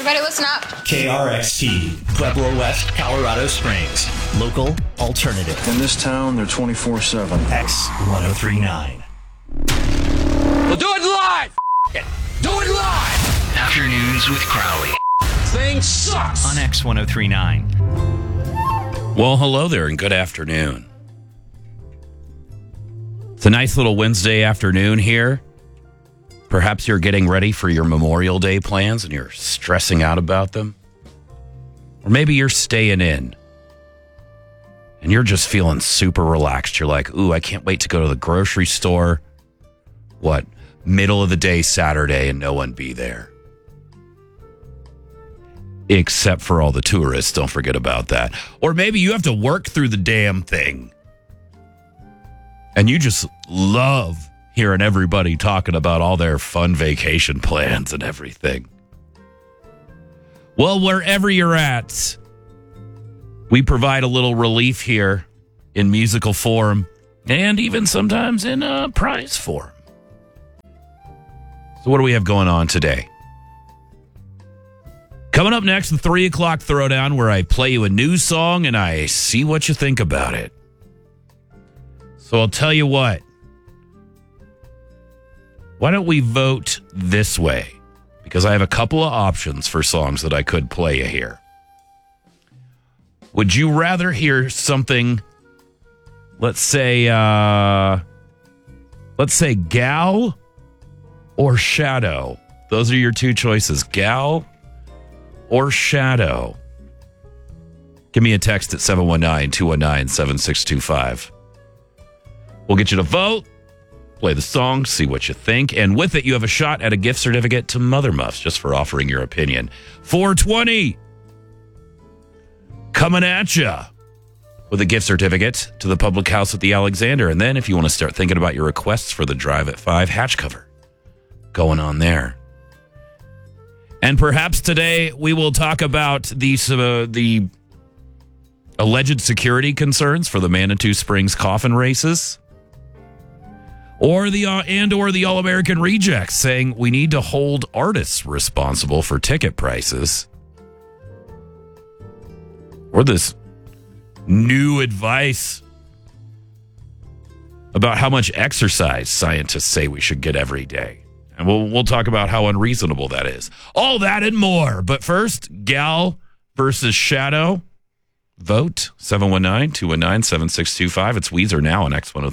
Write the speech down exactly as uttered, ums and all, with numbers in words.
Everybody listen up. K R X T, Pueblo West, Colorado Springs. Local alternative. In this town, they're twenty-four seven. X ten thirty-nine. We'll do it live! F- it. Do it live! Afternoons with Crowley. Thing sucks! On X ten thirty-nine. Well, hello there and good afternoon. It's a nice little Wednesday afternoon here. Perhaps you're getting ready for your Memorial Day plans and you're stressing out about them. Or maybe you're staying in and you're just feeling super relaxed. You're like, ooh, I can't wait to go to the grocery store. What? Middle of the day Saturday and no one be there. Except for all the tourists. Don't forget about that. Or maybe you have to work through the damn thing. And you just love hearing everybody talking about all their fun vacation plans and everything. Well, wherever you're at, we provide a little relief here in musical form and even sometimes in uh, prize form. So what do we have going on today? Coming up next, the three o'clock throwdown where I play you a new song and I see what you think about it. So I'll tell you what. Why don't we vote this way? Because I have a couple of options for songs that I could play you here. Would you rather hear something, let's say, uh, let's say Gal or Shadow? Those are your two choices, Gal or Shadow. Give me a text at seven one nine, two one nine, seven six two five. We'll get you to vote. Play the song, see what you think, and with it, you have a shot at a gift certificate to Mother Muffs just for offering your opinion. four twenty coming at you with a gift certificate to the Public House at the Alexander. And then if you want to start thinking about your requests for the Drive at five hatch cover going on there. And perhaps today we will talk about these, uh, the alleged security concerns for the Manitou Springs coffin races. Or the uh, and or the All-American Rejects saying we need to hold artists responsible for ticket prices. Or this new advice about how much exercise scientists say we should get every day. And we'll we'll talk about how unreasonable that is. All that and more. But first, Gal versus Shadow. Vote seven one nine, two one nine, seven six two five. It's Weezer now on X ten